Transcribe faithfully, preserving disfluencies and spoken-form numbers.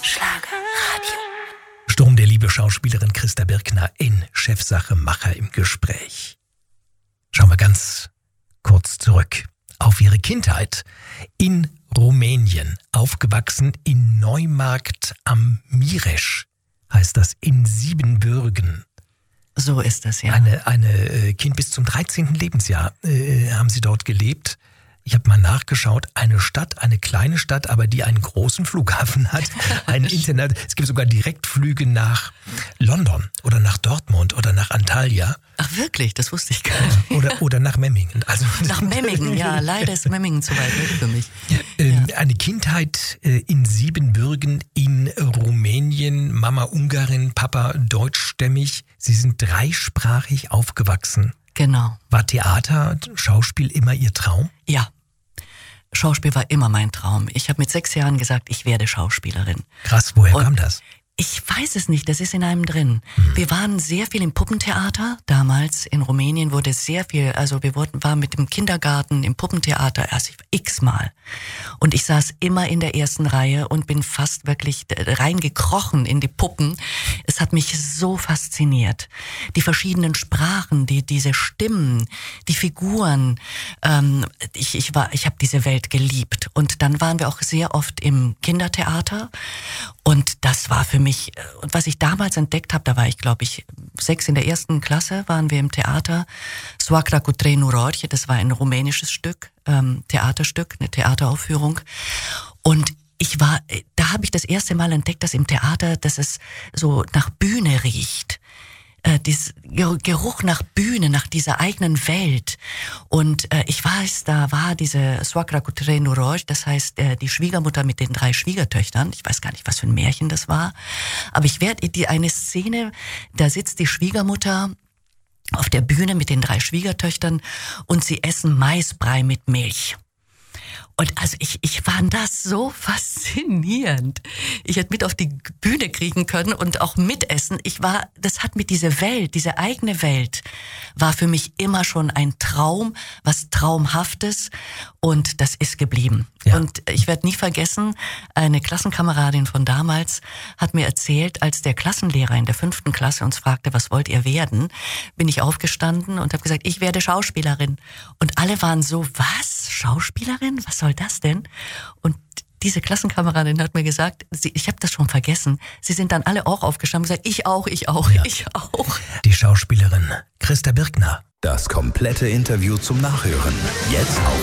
Schlagerradio. Sturm der Liebe, Schauspielerin Christa Birkner in Chefsache Macher im Gespräch. Schauen wir ganz kurz zurück auf ihre Kindheit. In Rumänien, aufgewachsen in Neumarkt am Mireș, heißt das, in Siebenbürgen. So ist das, ja. Eine, eine Kind bis zum dreizehnten Lebensjahr äh, haben sie dort gelebt. Ich habe mal nachgeschaut, eine Stadt, eine kleine Stadt, aber die einen großen Flughafen hat. Ein Internet. Es gibt sogar Direktflüge nach London oder nach Dortmund oder nach Antalya. Ach wirklich? Das wusste ich gar nicht. Oder, oder nach Memmingen. Also, nach Memmingen, ja. Leider ist Memmingen zu weit weg für mich. Ähm, Ja. Eine Kindheit äh, in Siebenbürgen in Rumänien. Mama Ungarin, Papa deutschstämmig. Sie sind dreisprachig aufgewachsen. Genau. War Theater, Schauspiel immer Ihr Traum? Ja. Schauspiel war immer mein Traum. Ich habe mit sechs Jahren gesagt, ich werde Schauspielerin. Krass, woher Und kam das? Ich weiß es nicht, das ist in einem drin. Mhm. Wir waren sehr viel im Puppentheater. Damals in Rumänien wurde sehr viel, also wir wurden, waren mit dem Kindergarten im Puppentheater erst x-mal. Und ich saß immer in der ersten Reihe und bin fast wirklich reingekrochen in die Puppen. Es hat mich so fasziniert. Die verschiedenen Sprachen, die diese Stimmen, die Figuren. Ähm, ich ich war, ich habe diese Welt geliebt. Und dann waren wir auch sehr oft im Kindertheater. Und das war für mich, und was ich damals entdeckt habe, da war ich, glaube ich, sechs in der ersten Klasse, waren wir im Theater. Soacra cu trei norori, das war ein rumänisches Stück, ähm, Theaterstück, eine Theateraufführung. Und ich war, da habe ich das erste Mal entdeckt, dass im Theater, dass es so nach Bühne riecht. Äh, dieser Geruch nach Bühne, nach dieser eigenen Welt. Und äh, ich weiß, da war diese Soacra cu trei norori, das heißt äh, die Schwiegermutter mit den drei Schwiegertöchtern. Ich weiß gar nicht, was für ein Märchen das war. Aber ich werde die eine Szene, da sitzt die Schwiegermutter auf der Bühne mit den drei Schwiegertöchtern und sie essen Maisbrei mit Milch. Und also ich, ich fand das so faszinierend. Ich hätte mit auf die Bühne kriegen können und auch mitessen. Ich war, das hat mit dieser Welt, diese eigene Welt, war für mich immer schon ein Traum, was Traumhaftes, und das ist geblieben. Ja. Und ich werde nie vergessen, eine Klassenkameradin von damals hat mir erzählt, als der Klassenlehrer in der fünften Klasse uns fragte, was wollt ihr werden, bin ich aufgestanden und habe gesagt, ich werde Schauspielerin. Und alle waren so, was? Schauspielerin? Was soll das denn? Und diese Klassenkameradin hat mir gesagt, sie, ich habe das schon vergessen, sie sind dann alle auch aufgestanden und gesagt, ich auch, ich auch, ja. ich auch. Die Schauspielerin Christa Birkner. Das komplette Interview zum Nachhören. Jetzt auf